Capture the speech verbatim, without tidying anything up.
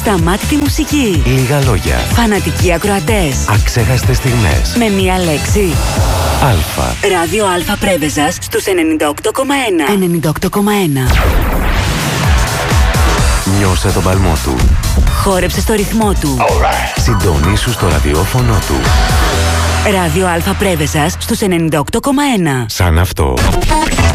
Ασταμάτητη μουσική. Λίγα λόγια. Φανατικοί ακροατές. Αξέχαστες στιγμές. Με μία λέξη. Αλφα. Ράδιο Αλφα Πρέβεζας στους ενενήντα οκτώ κόμμα ένα. ενενήντα οκτώ κόμμα ένα. Νιώσε τον παλμό του. Χόρεψε στο ρυθμό του. Right. Συντονίσου στο ραδιόφωνο του. Ράδιο Αλφα Πρέβεζας στους ενενήντα οκτώ κόμμα ένα. Σαν αυτό.